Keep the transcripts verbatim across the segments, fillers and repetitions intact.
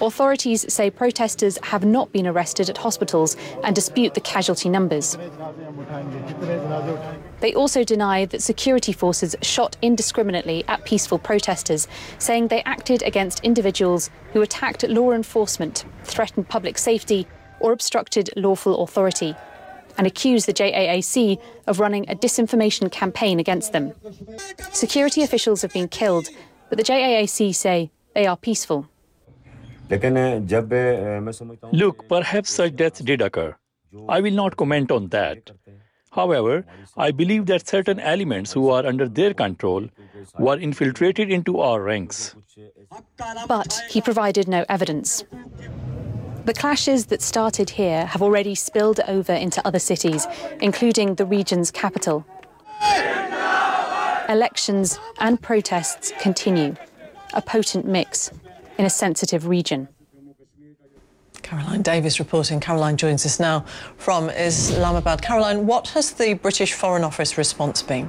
Authorities say protesters have not been arrested at hospitals and dispute the casualty numbers. They also deny that security forces shot indiscriminately at peaceful protesters, saying they acted against individuals who attacked law enforcement, threatened public safety or obstructed lawful authority, and accused the J A A C of running a disinformation campaign against them. Security officials have been killed, but the J A A C say they are peaceful. Look, perhaps such deaths did occur. I will not comment on that. However, I believe that certain elements who are under their control were infiltrated into our ranks. But he provided no evidence. The clashes that started here have already spilled over into other cities, including the region's capital. Elections and protests continue, a potent mix in a sensitive region. Caroline Davis reporting. Caroline joins us now from Islamabad. Caroline, what has the British Foreign Office response been?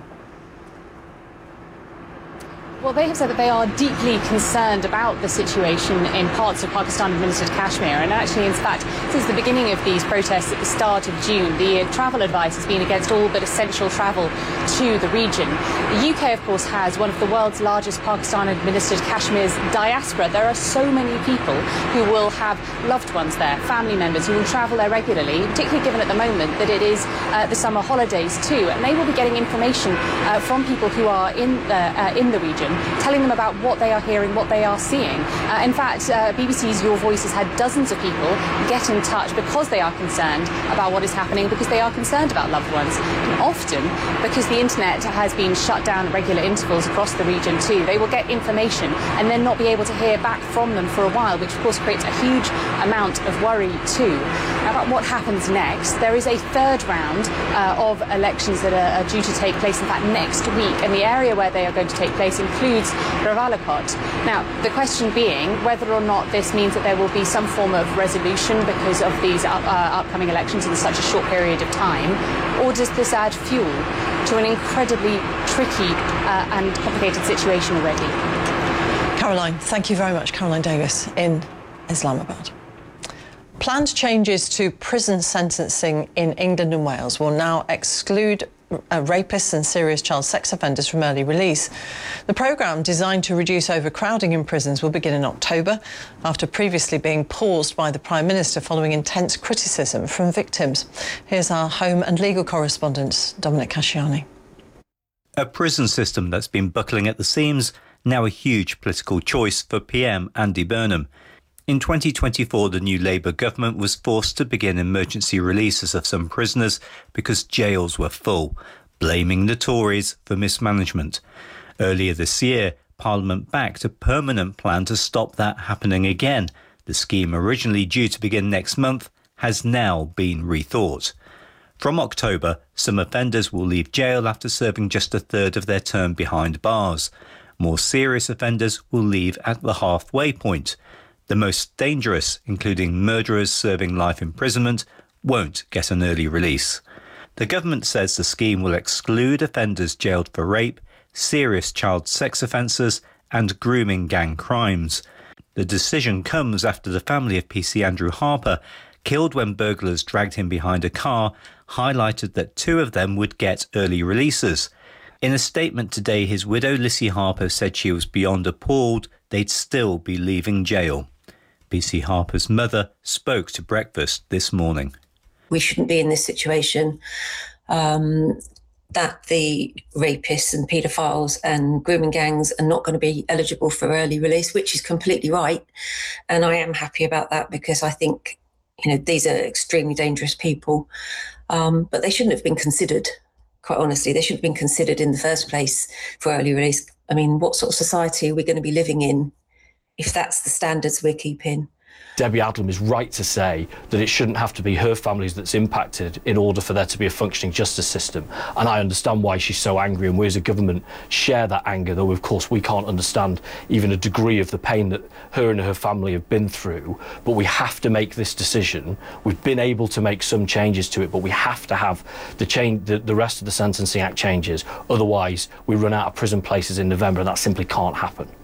Well, they have said that they are deeply concerned about the situation in parts of Pakistan-administered Kashmir. And actually, in fact, since the beginning of these protests at the start of June, the travel advice has been against all but essential travel to the region. The U K, of course, has one of the world's largest Pakistan-administered Kashmir's diaspora. There are so many people who will have loved ones there, family members who will travel there regularly, particularly given at the moment that it is uh, the summer holidays too. And they will be getting information uh, from people who are in, uh, uh, in the region, telling them about what they are hearing, what they are seeing. Uh, in fact, uh, B B C's Your Voice has had dozens of people get in touch because they are concerned about what is happening, because they are concerned about loved ones. And often, because the internet has been shut down at regular intervals across the region too, they will get information and then not be able to hear back from them for a while, which of course creates a huge amount of worry too. Now, about what happens next, there is a third round uh, of elections that are, are due to take place, in fact, next week, and the area where they are going to take place includes Rawalakot. Now, the question being whether or not this means that there will be some form of resolution because of these up, uh, upcoming elections in such a short period of time, or does this add fuel to an incredibly tricky uh, and complicated situation already? Caroline, thank you very much. Caroline Davis in Islamabad. Planned changes to prison sentencing in England and Wales will now exclude Uh, rapists and serious child sex offenders from early release. The programme, designed to reduce overcrowding in prisons, will begin in October, after previously being paused by the Prime Minister following intense criticism from victims. Here's our home and legal correspondent, Dominic Casciani. A prison system that's been buckling at the seams, now a huge political choice for P M Andy Burnham. In twenty twenty-four, the new Labour government was forced to begin emergency releases of some prisoners because jails were full, blaming the Tories for mismanagement. Earlier this year, Parliament backed a permanent plan to stop that happening again. The scheme, originally due to begin next month, has now been rethought. From October, some offenders will leave jail after serving just a third of their term behind bars. More serious offenders will leave at the halfway point. The most dangerous, including murderers serving life imprisonment, won't get an early release. The government says the scheme will exclude offenders jailed for rape, serious child sex offences and grooming gang crimes. The decision comes after the family of P C Andrew Harper, killed when burglars dragged him behind a car, highlighted that two of them would get early releases. In a statement today, his widow Lissy Harper said she was beyond appalled they'd still be leaving jail. P C Harper's mother spoke to Breakfast this morning. We shouldn't be in this situation, um, that the rapists and paedophiles and grooming gangs are not going to be eligible for early release, which is completely right. And I am happy about that because I think, you know, these are extremely dangerous people, um, but they shouldn't have been considered, quite honestly. They shouldn't have been considered in the first place for early release. I mean, what sort of society are we going to be living in if that's the standards we're keeping? Debbie Adlam is right to say that it shouldn't have to be her families that's impacted in order for there to be a functioning justice system. And I understand why she's so angry, and we as a government share that anger, though of course we can't understand even a degree of the pain that her and her family have been through. But we have to make this decision. We've been able to make some changes to it, but we have to have the, change, the, the rest of the Sentencing Act changes. Otherwise, we run out of prison places in November, and that simply can't happen.